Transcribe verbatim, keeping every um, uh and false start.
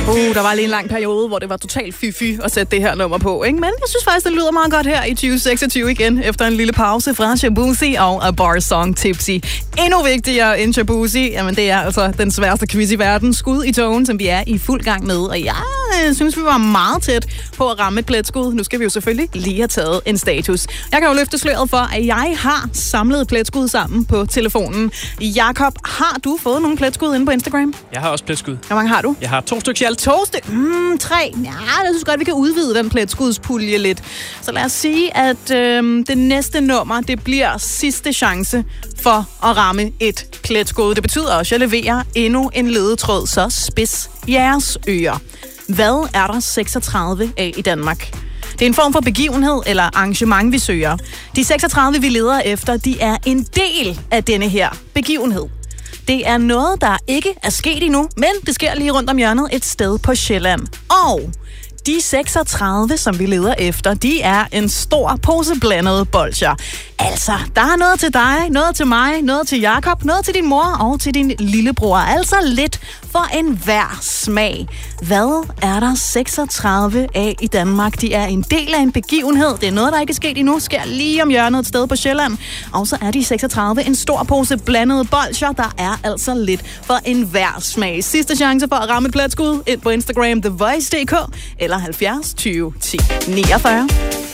Uh, der var lige en lang periode, hvor det var totalt fy-fy at sætte det her nummer på, ikke? Men jeg synes faktisk, det lyder meget godt her i tyve seksogtyve igen, efter en lille pause fra Shaboozey og A Bar Song Tipsy. Endnu vigtigere end Shaboozey, jamen det er altså den sværeste quiz i verden, Skud i togen, som vi er i fuld gang med. Og jeg synes, vi var meget tæt på at ramme et pletskud. Nu skal vi jo selvfølgelig lige have taget en status. Jeg kan jo løfte sløret for, at jeg har samlet pletskud sammen på telefonen. Jakob, har du fået nogle pletskud inde på Instagram? Jeg har også pletskud. Hvor mange har du? Jeg har to stykker i alt. To stykker? Mm, tre? Ja, jeg synes godt, vi kan udvide den pletskudspulje lidt. Så lad os sige, at øhm, det næste nummer, det bliver sidste chance for at ramme et pletskud. Det betyder også, at jeg leverer endnu en ledetråd, så spids jeres ører. Hvad er der seksogtredive af i Danmark? Det er en form for begivenhed eller arrangement, vi søger. De seksogtredive, vi leder efter, de er en del af denne her begivenhed. Det er noget, der ikke er sket endnu, men det sker lige rundt om hjørnet et sted på Sjælland. Og de seksogtredive, som vi leder efter, de er en stor pose blandede bolsjer. Altså, der er noget til dig, noget til mig, noget til Jakob, noget til din mor og til din lillebror. Altså lidt for enhver smag. Hvad er der seksogtredive af i Danmark? De er en del af en begivenhed. Det er noget, der ikke er sket endnu. Sker lige om hjørnet et sted på Sjælland. Og så er de seksogtredive en stor pose blandede bolsjer. Der er altså lidt for enhver smag. Sidste chance for at ramme et pletskud ind på Instagram, the voice punktum d k eller halvfjerds tyve ti niogfyrre.